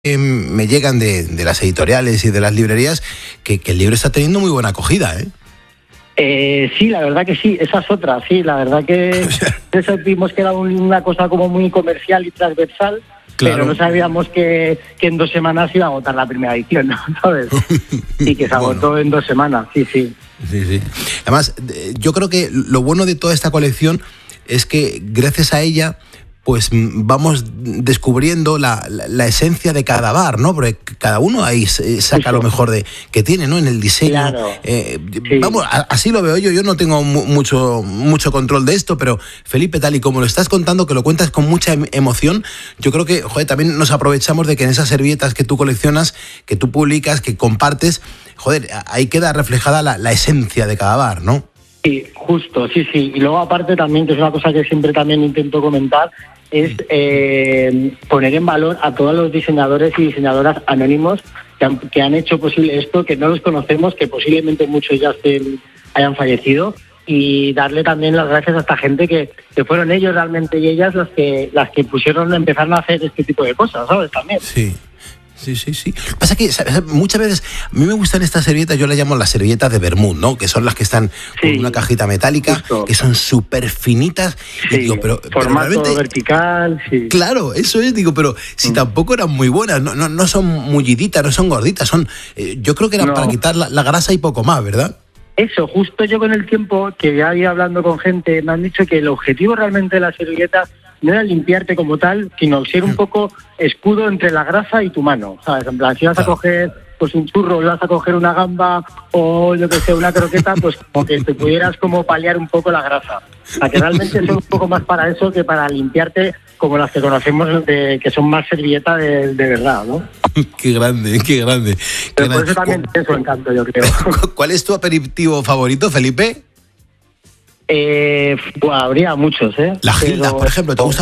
Me llegan de las editoriales y de las librerías que el libro está teniendo muy buena acogida, ¿eh? Sí, la verdad que sí, esa es otra, sí, la verdad que vimos que era una cosa como muy comercial y transversal, claro. Pero no sabíamos que en 2 semanas iba a agotar la primera edición, ¿no? ¿Sabes? Y que se agotó en 2 semanas, sí. Sí. Además, yo creo que lo bueno de toda esta colección es que gracias a ella pues vamos descubriendo la esencia de cada bar, ¿no? Porque cada uno ahí saca lo mejor que tiene, ¿no? En el diseño. Claro. Sí. Vamos, así lo veo yo no tengo mucho control de esto, pero Felipe, tal y como lo estás contando, que lo cuentas con mucha emoción, yo creo que, joder, también nos aprovechamos de que en esas servilletas que tú coleccionas, que tú publicas, que compartes, joder, ahí queda reflejada la esencia de cada bar, ¿no? Sí, justo, sí. Y luego aparte también, que es una cosa que siempre también intento comentar, es poner en valor a todos los diseñadores y diseñadoras anónimos que han hecho posible esto, que no los conocemos, que posiblemente muchos ya hayan fallecido, y darle también las gracias a esta gente que fueron ellos realmente y ellas las que empezaron a hacer este tipo de cosas, ¿sabes? También. Sí. Pasa que muchas veces a mí me gustan estas servilletas, yo las llamo las servilletas de Bermud, ¿no? Que son las que están con una cajita metálica, justo, que son súper finitas. Sí, y digo, formato realmente, vertical, sí. Claro, eso es, digo, pero si tampoco eran muy buenas, no son mulliditas, no son gorditas, son, yo creo que eran para quitar la grasa y poco más, ¿verdad? Eso, justo yo con el tiempo que ya iba hablando con gente, me han dicho que el objetivo realmente de la servilleta no era limpiarte como tal, sino ser un poco escudo entre la grasa y tu mano, ¿sabes? En plan, si vas a coger pues un churro, o vas a coger una gamba o yo que sé, una croqueta, pues como que te pudieras como paliar un poco la grasa. O sea, que realmente son un poco más para eso que para limpiarte como las que conocemos, que son más servilletas de verdad, ¿no? Qué grande. Pero por eso también tiene su encanto, yo creo. ¿Cuál es tu aperitivo favorito, Felipe? Habría muchos, ¿eh? La Gilda, por ejemplo, ¿te gusta?